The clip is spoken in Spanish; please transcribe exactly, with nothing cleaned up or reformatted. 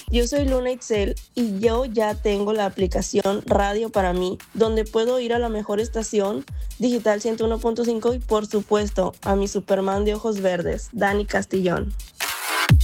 Yo soy Luna Itzel y yo ya tengo la aplicación Radio para mí, donde puedo ir a la mejor estación Digital ciento uno punto cinco y por supuesto a mi Superman de ojos verdes, Dani Castillón.